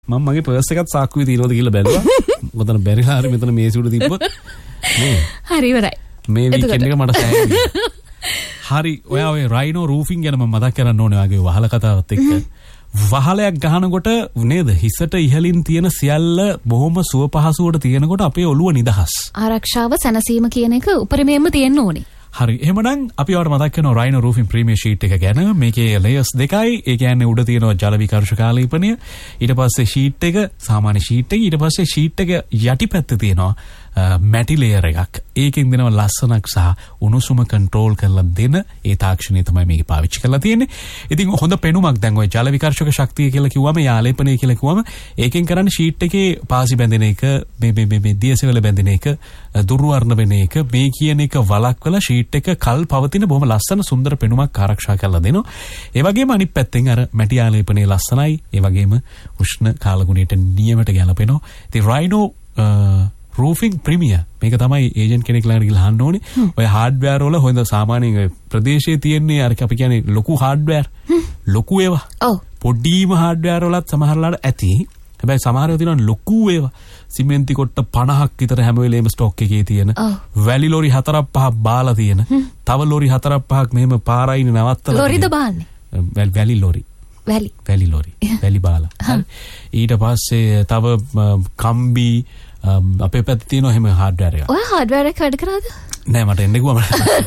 මම මගේ පර්ස් එකත් සාක්කුවේ තියනවද කියලා බැලුවා. මොකද බැරිලා හරි මෙතන මේසෙ උඩ තිබ්බොත් නේ. හරි ඉවරයි. මේ වීකෙන්ඩ් එක මට සෑහෙනවා. හරි ඔයා ඔය රයිනෝ රූෆින් ගැන මම මතක් කරන්න ඕනේ වගේ වහල කතාවත් එක්ක. වහලයක් ගහනකොට නේද හිසට ඉහලින් තියෙන සියල්ල බොහොම සුව පහසුවට තියෙනකොට අපේ ඔළුව නිදහස්. ආරක්ෂාව සැනසීම කියන එක උපරිමයෙන්ම තියෙන්න ඕනේ. හරි එහෙමනම් අපි ඔයාලට මතක් කරනවා රයිනෝ රූෆින් ප්‍රීමියර් ෂීට් එක ගැන. මේකේ ලේයර්ස් දෙකයි. ඒ කියන්නේ උඩ තියෙනවා ජල විකර්ෂක ආලේපනය. ඊට පස්සේ ෂීට් එක සාමාන්‍ය ෂීට් එක. ඊට පස්සේ ෂීට් එක යටිපැත්තේ තියෙනවා මැටි ලේයර් එකක්. ඒකෙන් දෙනවා ලස්සනක් සහ උණුසුම කන්ට්‍රෝල් කරලා දෙන ඒ තාක්ෂණය තමයි මේක පාවිච්චි කරලා තියෙන්නේ. ඉතින් හොඳ පෙනුමක් දැන් ඔය ජල විකර්ෂක ශක්තිය කියලා කිව්වම යාලේපනය කියලා කිව්වම ඒකෙන් කරන්නේ ෂීට් එකේ පාසි බැඳෙන එක මේ දියසෙවල බැඳෙන එක දුර්වර්ණ වෙන එක මේ කියන එක වළක්වලා ෂීට් එක කල් පවතින බොහොම ලස්සන සුන්දර පෙනුමක් ආරක්ෂා කරලා දෙනවා. ඒ වගේම අනිත් පැත්තෙන් අර මැටි යාලේපනය ලස්සනයි. ඒ වගේම උෂ්ණ කාලගුණයට නියමට ගැලපෙනවා. ඉතින් රයිනෝ රූෆින් ප්‍රීමියර් මේක තමයි ඒජන්ට් කෙනෙක් ළඟට ගිහලා අහන්න ඕනේ. ඔය හાર્ඩ්වෙයාර් වල හොඳ සාමාන්‍යයෙන් ප්‍රදේශයේ තියෙන්නේ අර අපි කියන්නේ ලොකු හાર્ඩ්වෙයාර්. ලොකු ඒවා. ඔව්. පොඩිම හાર્ඩ්වෙයාර් වලත් සමහරලාට ඇති. හැබැයි සමහරව තියෙනවා ලොකු ඒවා. සිමෙන්ති කොට්ට 50ක් විතර හැම වෙලේම ස්ටොක් එකේ තියෙන. වැලි ලොරි 4-5ක් බාලා තියෙන. තව ලොරි 4-5ක් මෙහෙම පාරයිනේ නවත්තලා. ලොරිද බාන්නේ? වැලි ලොරි. වැලි ලොරි. වැලි බාලා. ඊට පස්සේ තව කම්බි අපේ පැත්තේ තියෙන හැම හાર્ඩ්වෙයාර් එක. ඔය හાર્ඩ්වෙයාර් එක වැඩ කරාද? නෑ මට එන්න ගියා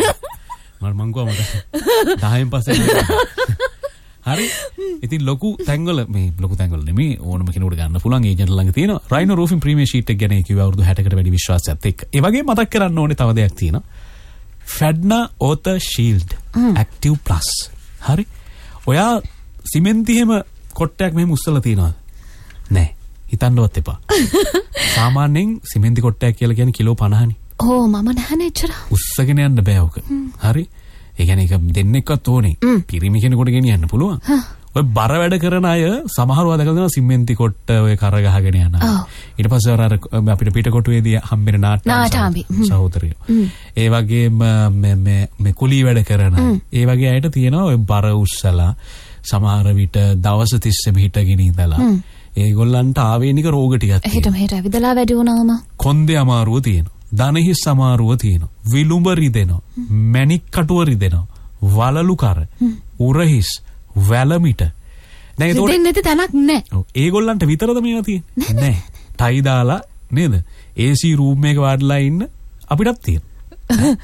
මම ගියා මට 10න් පස්සේ හරි. ඉතින් ලොකු තැන්වල මේ ලොකු තැන්වල නෙමෙයි ඕනම කෙනෙකුට ගන්න පුළුවන් ඒජන්ට් ළඟ තියෙනවා. රයිනෝ රූෆින් ප්‍රීමියර් ෂීට් එක ගැන කිව්ව අවුරුදු 60කට වැඩි විශ්වාසයත් එක්ක. ඒ වගේම මතක් කරන්න ඕනේ තව දෙයක් තියෙනවා. ෆැඩ්නා ඕතර් ෂීල්ඩ් ඇක්ටිව් ප්ලස්. හරි. ඔයා සිමෙන්ති හැම කොටයක් මෙහෙම උස්සලා තියනවද? නෑ. හිතන්නවත් එපා. සාමාන්‍යයෙන් සිමෙන්ති කොටයක් කියලා කියන්නේ කිලෝ 50නේ. ඕ මම නැහනේ එච්චර. උස්සගෙන යන්න බෑ ඔක. හරි. ඒ කියන්නේ ඒක දෙන්නෙක්වත් ඕනේ. පිරිමි කෙනෙකුට ගෙනියන්න පුළුවන්. ඔය බර වැඩ කරන අය සමහරව දැකලා තියෙනවා සිමෙන්ති කොට්ට ඔය කර ගහගෙන යනවා. ඊට පස්සේ අර අපිට පිටකොටුවේදී හම්බෙන නාට්‍ය සහෝදරයෝ. ඒ වගේම මේ කුලී වැඩ කරන ඒ වගේ අයට තියෙනවා ඔය බර උස්සලා සමහර විට දවස් 30 හිටගෙන ඉඳලා ඒගොල්ලන්ට ආවේනික රෝග ටිකක් තියෙනවා. මෙහෙට ඇවිදලා වැඩි වුණාම කොන්දේ අමාරුව තියෙනවා. දණහිස් අමාරුව තියෙනවා. විලුඹ රිදෙනවා. මැණික් කටුව රිදෙනවා. වලලු කර, උරහිස්, වැලමිට. දැන් ඒක දෙන්නේ නැති තැනක් නැහැ. ඔව්. ඒගොල්ලන්ට විතරද මේවා තියෙන්නේ? නැහැ. ටයි දාලා නේද? AC රූම් එකක වාඩිලා ඉන්න අපිටත් තියෙනවා.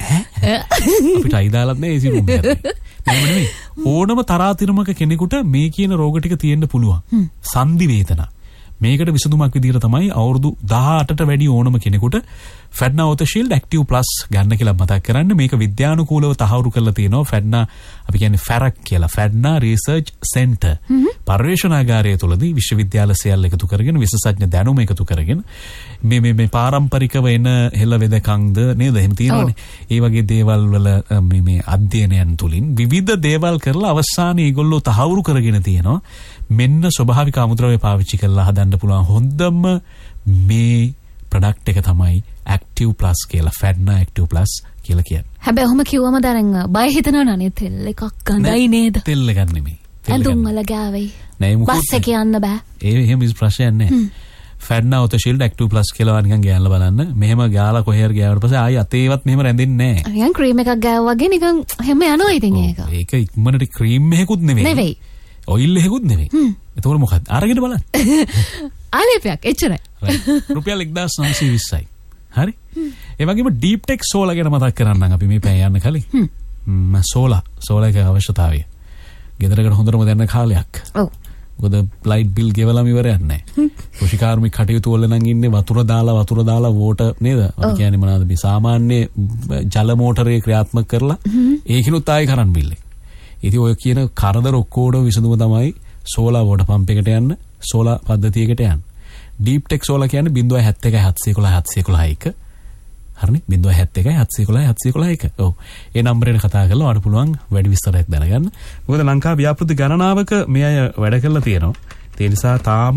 අපිට ටයි දාලත් නැහැ AC රූම් එකකට. නෙමෙයි. ඕනම තරාතිරමක කෙනෙකුට මේ කියන රෝග ටික තියෙන්න පුළුවන්. සන්ධි වේදනා. මේකට විසඳුමක් විදිහට තමයි අවුරුදු 18ට වැඩි ඕනම කෙනෙකුට ෆැඩ්නා ඕතර් ෂීල්ඩ් ඇක්ටිව් ප්ලස් ගන්න කියලා මතක් කරන්න. මේක විද්‍යානුකූලව තහවුරු කරලා තියෙනවා. ෆැඩ්නා අපි කියන්නේ ෆැරක් කියලා ෆැඩ්නා රිසර්ච් සෙන්ටර් පර්යේෂණාගාරය තුලදී විශ්වවිද්‍යාල සියල්ල එකතු කරගෙන විශේෂඥ දැනුම එකතු කරගෙන මේ පාරම්පරිකව එන හෙළ වෙදකම්ද නේද එහෙම තියෙනවනේ. ඒ වගේ දේවල් වල මේ අධ්‍යයනයන් තුලින් විවිධ දේවල් කරලා අවසානයේ ඒගොල්ලෝ තහවුරු කරගෙන තියෙනවා. මෙන්න ස්වභාවික අමුද්‍රව්‍ය පාවිච්චි කරලා හදන්න පුළුවන් හොඳම මේ ප්‍රොඩක්ට් එක තමයි ඇක්ටිව් ප්ලස් කියලා. ෆැඩ්නා ඇක්ටිව් ප්ලස් කියලා කියන්නේ. හැබැයි ඔහොම කිව්වම දැන් බය හිතනවා නේ තෙල් එකක් ගඳයි නේද? තෙල් එකක් නෙමෙයි. ඇඳුම් වල ගාවයි. නෑ මොකද? බස් එකේ යන්න බෑ. ඒ එහෙම ප්‍රශ්නයක් නෑ. ෆැඩ්නා ඕතර් ෂීල්ඩ් ඇක්ටිව් ප්ලස් කියලා නිකන් ගෑනලා බලන්න. මෙහෙම ගාලා කොහේ හරි ගෑවට පස්සේ ආයි අතේවත් මෙහෙම රැඳෙන්නේ නෑ. නිකන් ක්‍රීම් එකක් ගෑවා වගේ නිකන් හැම යනවා ඉතින් ඒක. ඒක ඉක්මනට ක්‍රීම් එකකුත් නෙවෙයි. ඔයිල් එකකුත් නෙවෙයි. එතකොට මොකක්ද? අරගෙන බලන්න. ආලේපයක් එච්චරයි. රුපියල් 1920යි. හරි? ඒ වගේම ඩීප් ටෙක් සෝලා ගැන මතක් කරන්නම් අපි මේ පැය යන්න කලින්. සෝලා එක අවශ්‍යතාවය. ගෙදරකට හොඳටම දැන්න කාලයක්. ඔව්. මොකද ලයිට් බිල් ගෙවලම ඉවරයක් නැහැ. කෘෂිකාර්මික කටයුතු වල නම් ඉන්නේ වතුර දාලා වෝටර් නේද? අපි කියන්නේ මොනවද මේ සාමාන්‍ය ජල මෝටරේ ක්‍රියාත්මක කරලා ඒකිනුත් ආයෙ කරන් බිල් එක. ඉතින් ඔය කියන කරදර ඔක්කොම විසඳුම තමයි සෝලා වෝටර් පම්ප් එකට යන්න, සෝලා පද්ධතියකට යන්න. ඩීප් ටෙක් සෝලා කියන්නේ 0.71 711 711 හරිනේ 0.71 711 711. ඔව්. ඒ නම්බරේට කතා කරලා ඔයාලට පුළුවන් වැඩි විස්තරයක් දැනගන්න. මොකද ලංකා ව්‍යාපෘති ගණනාවක මේ අය වැඩ කරලා තියෙනවා. ඒ නිසා තාම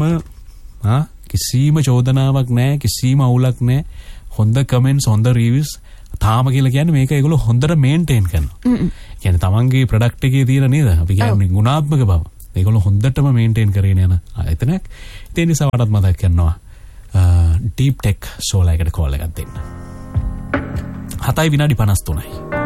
කිසිම චෝදනාවක් නැහැ, කිසිම අවුලක් නැහැ. හොඳ කමෙන්ට්ස්, හොඳ රිවිව්ස් තාම කියලා කියන්නේ මේක ඒගොල්ලෝ හොඳට මේන්ටේන් කරනවා. කියන්නේ තමන්ගේ ප්‍රොඩක්ට් එකේ තියෙන නේද? අපි කියන්නේ ගුණාත්මක බව. මේගොල්ලෝ හොඳටම මේන්ටේන් කරගෙන යන ආයතනයක්. ඒ නිසා වඩාත් මතක් කරනවා ඩීප් ටෙක් ෂෝලා එකට කෝල් එකක් දෙන්න. 7:53